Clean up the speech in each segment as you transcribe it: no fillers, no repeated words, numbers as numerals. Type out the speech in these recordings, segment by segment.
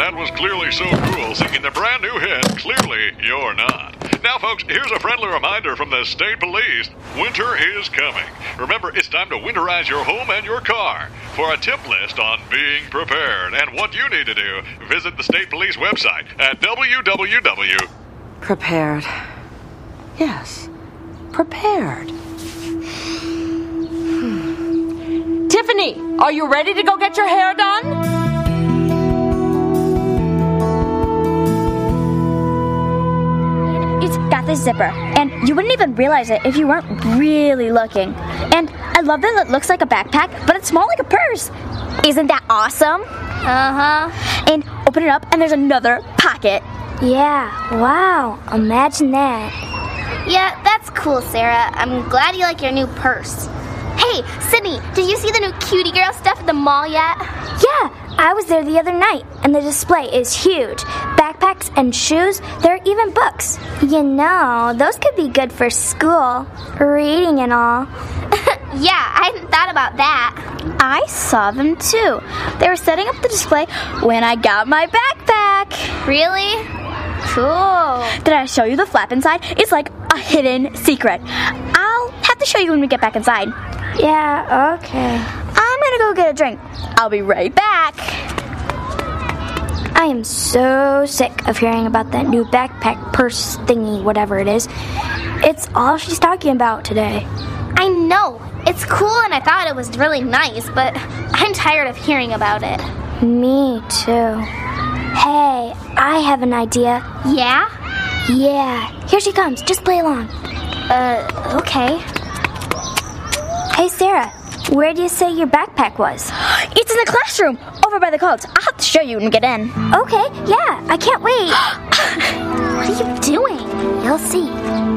That was clearly So Cool singing the brand new hit, Clearly You're Not. Now, folks, here's a friendly reminder from the state police. Winter is coming. Remember, it's time to winterize your home and your car. For a tip list on being prepared and what you need to do, visit the state police website at www. Prepared. Yes, prepared. Tiffany, are you ready to go get your hair done? It's got this zipper, and you wouldn't even realize it if you weren't really looking. And I love that it looks like a backpack, but it's small like a purse. Isn't that awesome? Uh-huh. And open it up, and there's another pocket. Yeah, wow, imagine that. Yeah, that's cool, Sarah. I'm glad you like your new purse. Hey, Sydney, did you see the new cutie girl stuff at the mall yet? Yeah, I was there the other night, and the display is huge. Backpacks and shoes, there are even books. You know, those could be good for school, reading and all. Yeah, I hadn't thought about that. I saw them too. They were setting up the display when I got my backpack. Really? Cool. Did I show you the flap inside? It's like a hidden secret. I'll have to show you when we get back inside. Yeah, okay. I'm gonna go get a drink. I'll be right back. I am so sick of hearing about that new backpack purse thingy, whatever it is. It's all she's talking about today. I know. It's cool and I thought it was really nice, but I'm tired of hearing about it. Me too. Hey, I have an idea. Yeah? Yeah. Here she comes. Just play along. Okay. Hey, Sarah. Where do you say your backpack was? It's in the classroom, over by the coats. I'll have to show you when we get in. Okay, yeah. I can't wait. What are you doing? You'll see.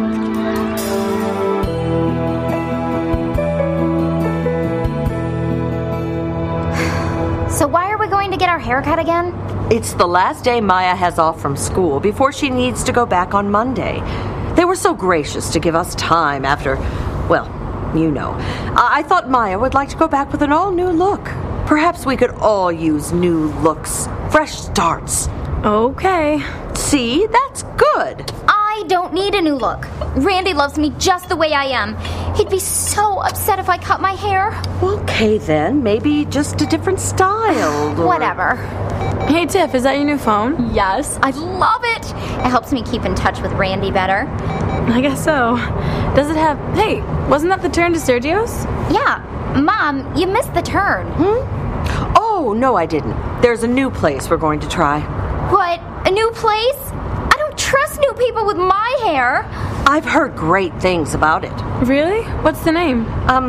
So why are we going to get our haircut again? It's the last day Maya has off from school before she needs to go back on Monday. They were so gracious to give us time after, well, you know. I thought Maya would like to go back with an all-new look. Perhaps we could all use new looks, fresh starts. Okay. See, that's good. I don't need a new look. Randy loves me just the way I am. He'd be so upset if I cut my hair. Okay, then. Maybe just a different style. Whatever. Hey, Tiff, is that your new phone? Yes, I love it. It helps me keep in touch with Randy better. I guess so. Does it have... Hey, wasn't that the turn to Sergio's? Yeah. Mom, you missed the turn. Oh, no, I didn't. There's a new place we're going to try. What? A new place? I don't trust new people with my hair. I've heard great things about it. Really? What's the name?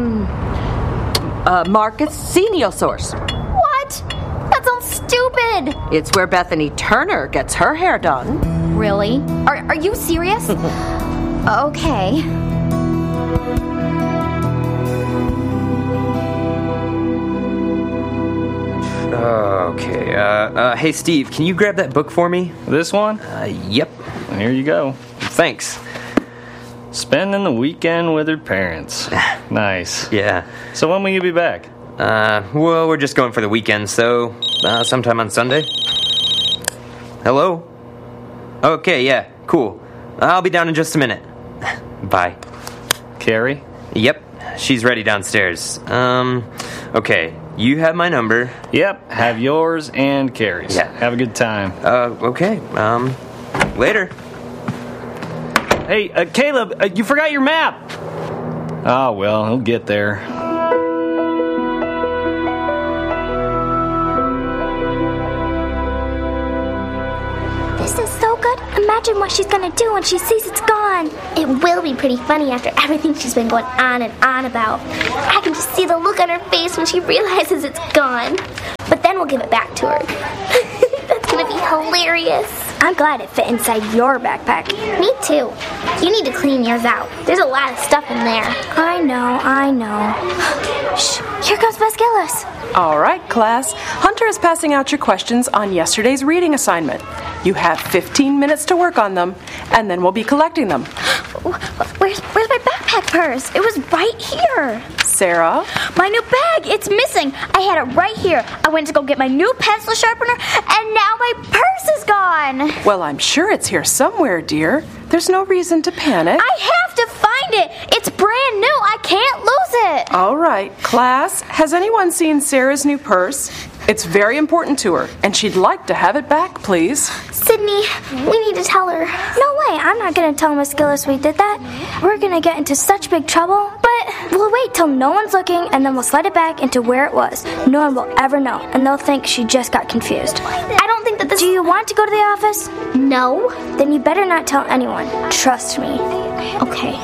Marcus Seniosaurus. What? That sounds stupid. It's where Bethany Turner gets her hair done. Really? Are you serious? Okay. Okay, hey Steve, can you grab that book for me? This one? Yep. Here you go. Thanks. Spending the weekend with her parents. Nice. Yeah. So when will you be back? Well, we're just going for the weekend, so sometime on Sunday. Hello? Okay, yeah, cool. I'll be down in just a minute. Bye. Carrie? Yep, she's ready downstairs. Okay, you have my number. Yep, have yours and Carrie's. Yeah. Have a good time. Okay, later. Hey, Caleb, you forgot your map! Oh, well, he'll get there. This is so good. Imagine what she's gonna do when she sees it's gone. It will be pretty funny after everything she's been going on and on about. I can just see the look on her face when she realizes it's gone. But then we'll give it back to her. That's gonna be hilarious. I'm glad it fit inside your backpack. Me too. You need to clean yours out. There's a lot of stuff in there. I know. Shh, here comes Vasquez. All right, class. Hunter is passing out your questions on yesterday's reading assignment. You have 15 minutes to work on them, and then we'll be collecting them. Where's my backpack purse? It was right here. Sarah? My new bag, it's missing. I had it right here. I went to go get my new pencil sharpener, and now my purse is gone. Well, I'm sure it's here somewhere, dear. There's no reason to panic. I have to find it. It's brand new. I can't lose it. All right, class, has anyone seen Sarah's new purse? It's very important to her, and she'd like to have it back, please. Sydney, we need to tell her. No way, I'm not going to tell Miss Gillis we did that. We're going to get into such big trouble. But we'll wait till no one's looking, and then we'll slide it back into where it was. No one will ever know, and they'll think she just got confused. I don't think that this... Do you want to go to the office? No. Then you better not tell anyone. Trust me. Okay.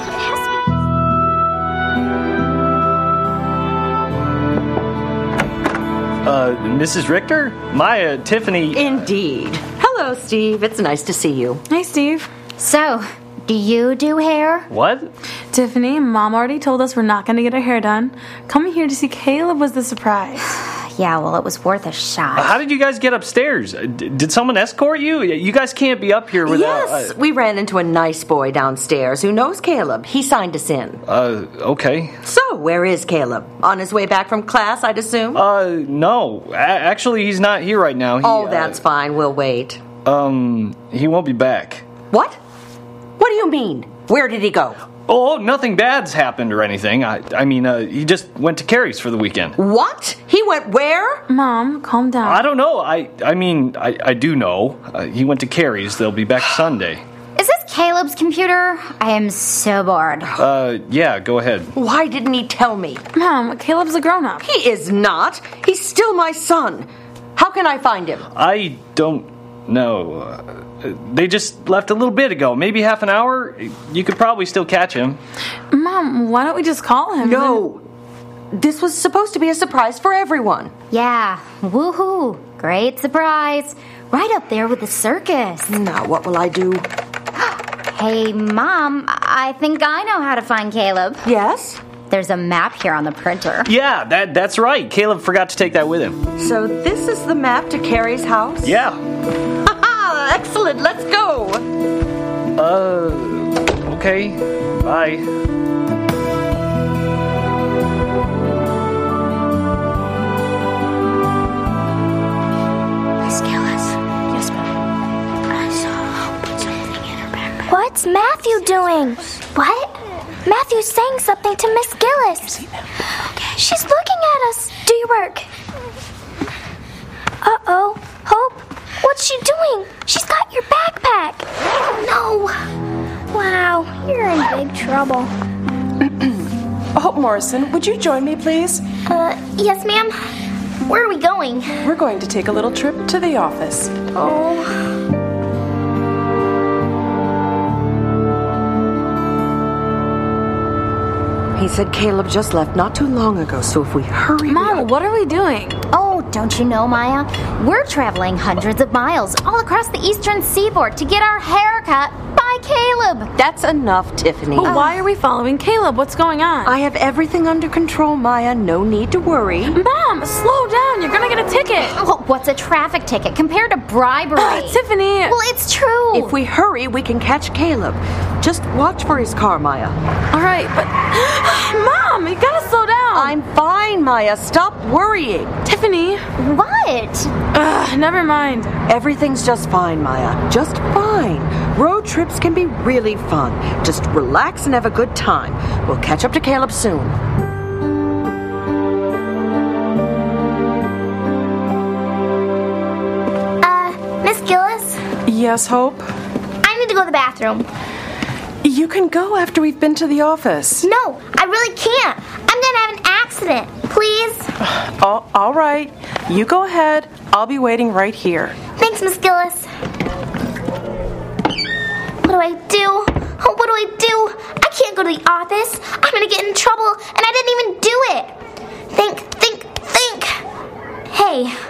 Mrs. Richter? Maya, Tiffany... Indeed. Hello, Steve. It's nice to see you. Hey, Steve. So, do you do hair? What? Tiffany, Mom already told us we're not going to get our hair done. Coming here to see Caleb was the surprise. Yeah, well, it was worth a shot. How did you guys get upstairs? Did someone escort you? You guys can't be up here without... Yes, we ran into a nice boy downstairs who knows Caleb. He signed us in. Okay. So, where is Caleb? On his way back from class, I'd assume? No. Actually, he's not here right now. That's fine. We'll wait. He won't be back. What? What do you mean? Where did he go? Oh, nothing bad's happened or anything. I mean, he just went to Carrie's for the weekend. What? He went where? Mom, calm down. I don't know. I mean, I do know. He went to Carrie's. They'll be back Sunday. Is this Caleb's computer? I am so bored. Yeah, go ahead. Why didn't he tell me? Mom, Caleb's a grown-up. He is not. He's still my son. How can I find him? I don't know. They just left a little bit ago, maybe half an hour. You could probably still catch him. Mom, why don't we just call him? No. This was supposed to be a surprise for everyone. Yeah, woohoo. Great surprise. Right up there with the circus. Now, what will I do? Hey, Mom, I think I know how to find Caleb. Yes? There's a map here on the printer. Yeah, that's right. Caleb forgot to take that with him. So this is the map to Carrie's house? Yeah. Excellent, let's go. Okay. Bye. Miss Gillis. Yes, ma'am. I saw something in her backpack. What's Matthew doing? What? Matthew's saying something to Miss Gillis. Okay. She's looking at us. Do your work. Uh-oh. Hope? What's she doing? She's got your backpack. No. Wow, you're in big trouble. Hope Morrison, would you join me, please? Yes, ma'am. Where are we going? We're going to take a little trip to the office. Oh. He said Caleb just left not too long ago, so if we hurry... Mom, what are we doing? Oh, don't you know, Maya? We're traveling hundreds of miles all across the eastern seaboard to get our hair cut by Caleb. That's enough, Tiffany. But why are we following Caleb? What's going on? I have everything under control, Maya. No need to worry. Mom, slow down. You're going to get a ticket. Well, what's a traffic ticket compared to bribery? Tiffany. Well, it's true. If we hurry, we can catch Caleb. Just watch for his car, Maya. All right, but... Mom, you gotta slow down. I'm fine, Maya. Stop worrying. Tiffany. What? Never mind. Everything's just fine, Maya. Just fine. Road trips can be really fun. Just relax and have a good time. We'll catch up to Caleb soon. Miss Gillis? Yes, Hope? I need to go to the bathroom. You can go after we've been to the office. No, I really can't. I'm gonna have an accident. Please? All right. You go ahead. I'll be waiting right here. Thanks, Miss Gillis. What do I do? Oh, what do I do? I can't go to the office. I'm gonna get in trouble, and I didn't even do it. Think. Hey,